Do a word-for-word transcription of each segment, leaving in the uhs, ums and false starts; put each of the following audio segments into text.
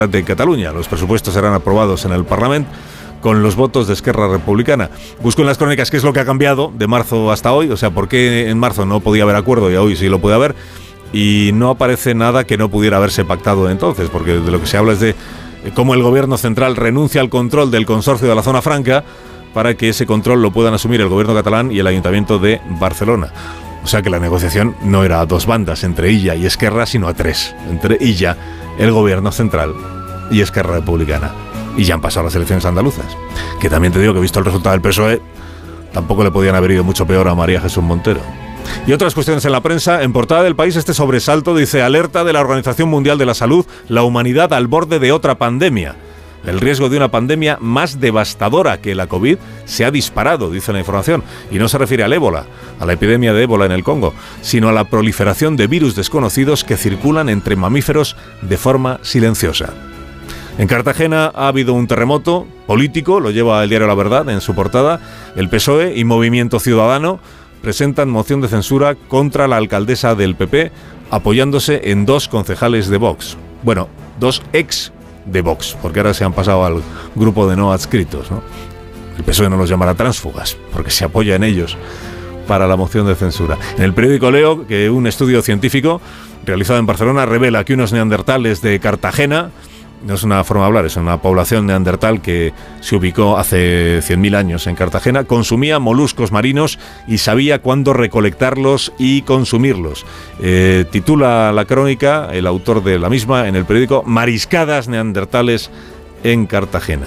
de Cataluña. Los presupuestos serán aprobados en el Parlamento con los votos de Esquerra Republicana. Busco en las crónicas qué es lo que ha cambiado de marzo hasta hoy, o sea, por qué en marzo no podía haber acuerdo y hoy sí lo puede haber, y no aparece nada que no pudiera haberse pactado entonces, porque de lo que se habla es de cómo el gobierno central renuncia al control del consorcio de la zona franca para que ese control lo puedan asumir el gobierno catalán y el Ayuntamiento de Barcelona. O sea que la negociación no era a dos bandas, entre Illa y Esquerra, sino a tres, entre Illa, el gobierno central y Esquerra Republicana. Y ya han pasado las elecciones andaluzas, que también te digo que visto el resultado del P S O E, tampoco le podían haber ido mucho peor a María Jesús Montero. Y otras cuestiones en la prensa. En portada del País, este sobresalto dice: alerta de la Organización Mundial de la Salud, la humanidad al borde de otra pandemia. El riesgo de una pandemia más devastadora que la COVID se ha disparado, dice la información, y no se refiere al ébola, a la epidemia de ébola en el Congo, sino a la proliferación de virus desconocidos que circulan entre mamíferos de forma silenciosa. En Cartagena ha habido un terremoto político, lo lleva el diario La Verdad en su portada. El P S O E y Movimiento Ciudadano presentan moción de censura contra la alcaldesa del P P, apoyándose en dos concejales de Vox. Bueno, dos ex de Vox, porque ahora se han pasado al grupo de no adscritos, ¿no? El P S O E no los llamará tránsfugas, porque se apoya en ellos para la moción de censura. En el periódico leo que un estudio científico realizado en Barcelona revela que unos neandertales de Cartagena, no es una forma de hablar, es una población neandertal que se ubicó hace cien mil años en Cartagena, consumía moluscos marinos y sabía cuándo recolectarlos y consumirlos. Eh, titula la crónica, el autor de la misma, en el periódico, Mariscadas neandertales en Cartagena.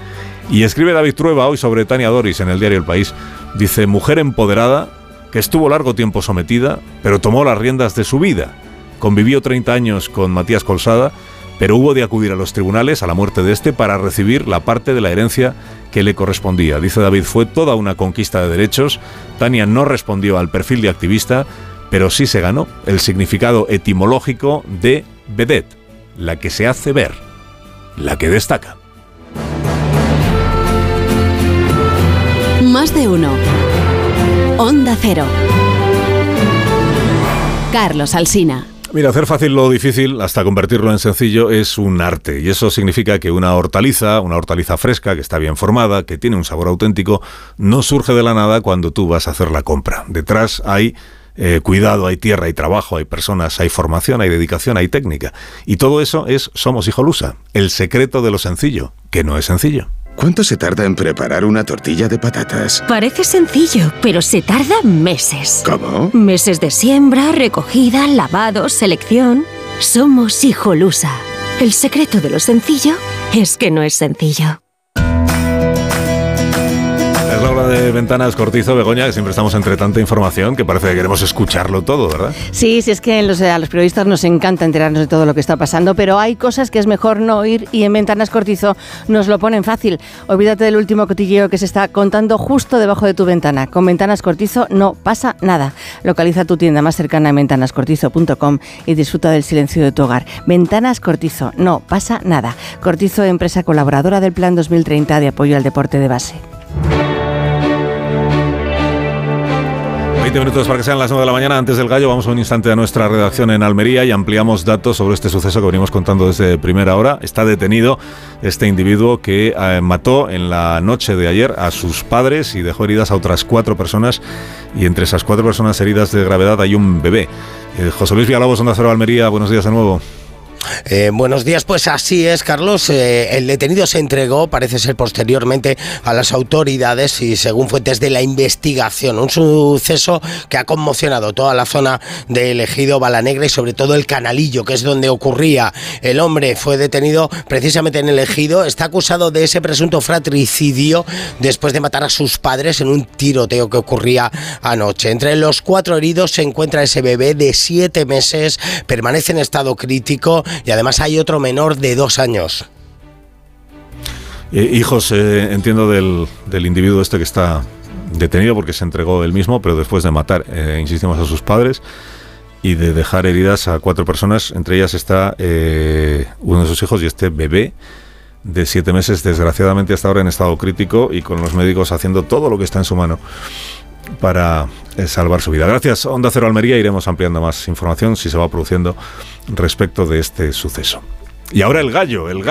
Y escribe David Trueba hoy sobre Tania Doris en el diario El País. Dice: mujer empoderada que estuvo largo tiempo sometida, pero tomó las riendas de su vida. Convivió treinta años con Matías Colsada, pero hubo de acudir a los tribunales a la muerte de este para recibir la parte de la herencia que le correspondía. Dice David, fue toda una conquista de derechos. Tania no respondió al perfil de activista, pero sí se ganó el significado etimológico de vedette, la que se hace ver, la que destaca. Más de uno. Onda Cero. Carlos Alsina. Mira, hacer fácil lo difícil hasta convertirlo en sencillo es un arte, y eso significa que una hortaliza, una hortaliza fresca, que está bien formada, que tiene un sabor auténtico, no surge de la nada cuando tú vas a hacer la compra. Detrás hay eh, cuidado, hay tierra, hay trabajo, hay personas, hay formación, hay dedicación, hay técnica. Y todo eso es Somos Hijolusa, el secreto de lo sencillo, que no es sencillo. ¿Cuánto se tarda en preparar una tortilla de patatas? Parece sencillo, pero se tarda meses. ¿Cómo? Meses de siembra, recogida, lavado, selección. Somos Hijolusa. El secreto de lo sencillo es que no es sencillo. Es la hora de Ventanas Cortizo, Begoña, que siempre estamos entre tanta información que parece que queremos escucharlo todo, ¿verdad? Sí, sí, es que los, a los periodistas nos encanta enterarnos de todo lo que está pasando, pero hay cosas que es mejor no oír y en Ventanas Cortizo nos lo ponen fácil. Olvídate del último cotilleo que se está contando justo debajo de tu ventana. Con Ventanas Cortizo no pasa nada. Localiza tu tienda más cercana en ventanas cortizo punto com y disfruta del silencio de tu hogar. Ventanas Cortizo, no pasa nada. Cortizo, empresa colaboradora del Plan dos mil treinta de apoyo al deporte de base. veinte minutos para que sean las nueve de la mañana. Antes del gallo, vamos un instante a nuestra redacción en Almería y ampliamos datos sobre este suceso que venimos contando desde primera hora. Está detenido este individuo que eh, mató en la noche de ayer a sus padres y dejó heridas a otras cuatro personas, y entre esas cuatro personas heridas de gravedad hay un bebé. Eh, José Luis Villalobos, Onda Cero, Almería, buenos días de nuevo. Eh, buenos días, pues así es, Carlos. Eh, el detenido se entregó, parece ser posteriormente, a las autoridades y según fuentes de la investigación. Un suceso que ha conmocionado toda la zona del ejido Balanegra y sobre todo el Canalillo, que es donde ocurría. El hombre fue detenido precisamente en el ejido. Está acusado de ese presunto fratricidio después de matar a sus padres en un tiroteo que ocurría anoche. Entre los cuatro heridos se encuentra ese bebé de siete meses, permanece en estado crítico. Y además hay otro menor de dos años. Eh, hijos, eh, entiendo, del, del individuo este que está detenido porque se entregó él mismo, pero después de matar, eh, insistimos, a sus padres y de dejar heridas a cuatro personas. Entre ellas está eh, uno de sus hijos y este bebé de siete meses, desgraciadamente hasta ahora en estado crítico y con los médicos haciendo todo lo que está en su mano para eh, salvar su vida. Gracias, Onda Cero Almería. Iremos ampliando más información si se va produciendo respecto de este suceso. Y ahora el gallo, el gallo.